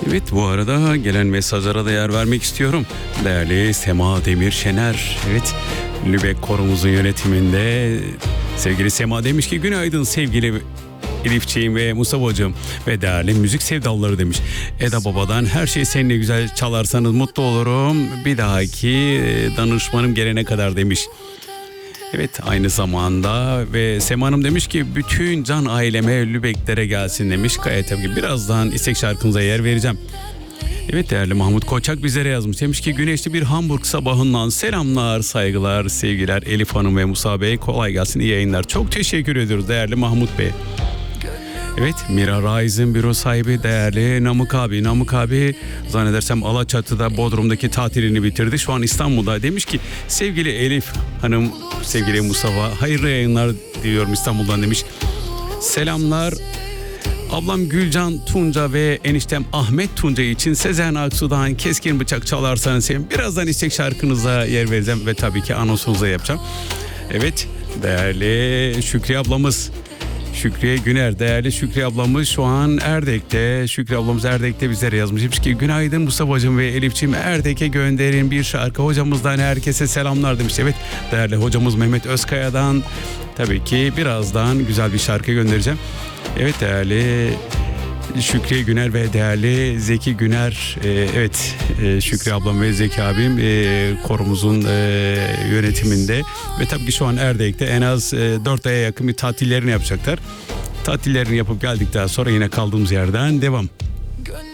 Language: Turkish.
Evet, bu arada gelen mesajlara da yer vermek istiyorum. Değerli Sema Demir Şener, evet, Lübeck Korumuzun yönetiminde sevgili Sema demiş ki günaydın sevgili Elifciğim ve Mustafa hocam ve değerli müzik sevdalıları demiş. Eda Baba'dan her şey seninle güzel çalarsanız mutlu olurum. Bir dahaki danışmanım gelene kadar demiş. Evet, aynı zamanda ve Sema Hanım demiş ki bütün can aileme Lübecklere gelsin demiş. Gayet tabii birazdan istek şarkınıza yer vereceğim. Evet, değerli Mahmut Koçak bizlere yazmış. Demiş ki güneşli bir Hamburg sabahından selamlar, saygılar, sevgiler Elif Hanım ve Musa Bey. Kolay gelsin, iyi yayınlar. Çok teşekkür ediyoruz değerli Mahmut Bey. Evet, Mira Rise'ın büro sahibi değerli Namık abi. Namık abi zannedersem Alaçatı'da Bodrum'daki tatilini bitirdi. Şu an İstanbul'da. Demiş ki sevgili Elif Hanım, sevgili Mustafa hayırlı yayınlar diliyorum İstanbul'dan demiş. Selamlar. Ablam Gülcan Tunca ve eniştem Ahmet Tunca için Sezen Aksu'dan Keskin Bıçak çalarsanız sevinirim. Birazdan istek şarkınıza yer vereceğim ve tabii ki anonsunuza yapacağım. Evet, değerli Şükriye ablamız, Şükriye Güner, değerli Şükriye ablamız şu an Erdek'te. Şükriye ablamız Erdek'te bizlere yazmış. Demiş ki günaydın Mustafa hocam ve Elif'ciğim, Erdek'e gönderin bir şarkı. Hocamızdan herkese selamlar demiş. Evet, değerli hocamız Mehmet Özkaya'dan tabii ki birazdan güzel bir şarkı göndereceğim. Evet, değerli Şükriye Güner ve değerli Zeki Güner, evet, Şükriye ablam ve Zeki abim korumuzun yönetiminde ve tabii ki şu an Erdek'te en az 4 aya yakın bir tatillerini yapacaklar. Tatillerini yapıp geldikten sonra yine kaldığımız yerden devam.